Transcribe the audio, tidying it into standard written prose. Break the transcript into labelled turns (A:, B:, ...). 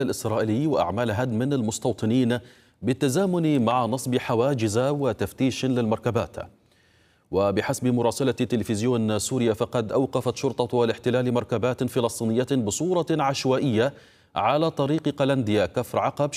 A: الإسرائيلي وأعمال هدم المستوطنين بالتزامن مع نصب حواجز وتفتيش للمركبات. وبحسب مراسلة تلفزيون سوريا فقد أوقفت شرطة الاحتلال مركبات فلسطينية بصورة عشوائية على طريق قلنديا كفر عقب